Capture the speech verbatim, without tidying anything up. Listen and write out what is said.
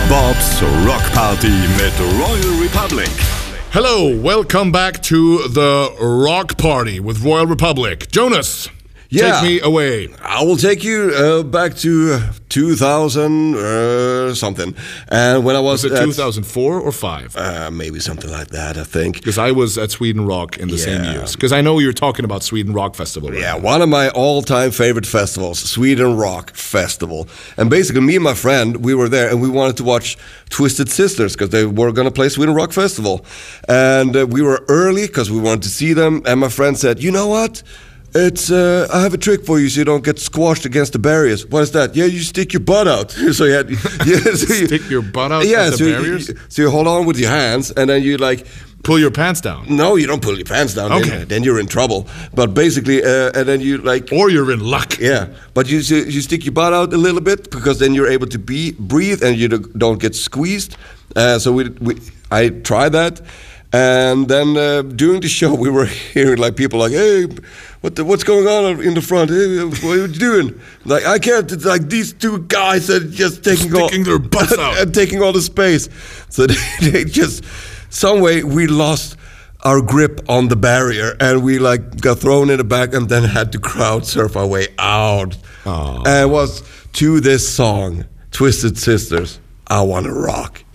Bobs Rock Party mit Royal Republic. Hello, welcome back to the Rock Party with Royal Republic. Jonas, Yeah. take me away. I will take you uh, back to two thousand uh, something. And when I was, Was it at, two thousand four or five? Uh, maybe something like that, I think. Because I was at Sweden Rock in the same Yeah. years. Because I know you're talking about Sweden Rock Festival. Right Yeah, now. one of my all-time favorite festivals, Sweden Rock Festival. And basically, me and my friend, we were there, and we wanted to watch Twisted Sisters because they were going to play Sweden Rock Festival. And uh, we were early because we wanted to see them. And my friend said, you know what? It's uh, I have a trick for you so you don't get squashed against the barriers. What is that? Yeah, you stick your butt out. so you had, yeah, so you, Stick your butt out yeah, at the so barriers? You, so you hold on with your hands, and then you like Pull your pants down. no, you don't pull your pants down. Okay. Then, then you're in trouble. But basically, uh, and then you like Or you're in luck. yeah, but you you stick your butt out a little bit because then you're able to be breathe and you don't get squeezed. Uh, so we, we I tried that, and then uh, during the show we were hearing like people like, hey, what the, what's going on in the front? Hey, what are you doing? Like I can't. It's like these two guys that are just taking Sticking all their butts out. and taking all the space. So they, they just some way we lost our grip on the barrier and we like got thrown in the back and then had to crowd surf our way out. Aw. And it was to this song, Twisted Sisters, I Wanna Rock.